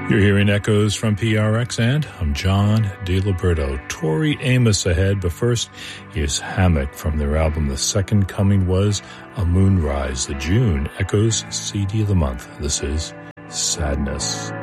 You're hearing echoes from PRX, and I'm John DeLiberto. Tori Amos ahead, but first is Hammock from their album The Second Coming Was a Moonrise, the June Echoes CD of the month. This is Sadness.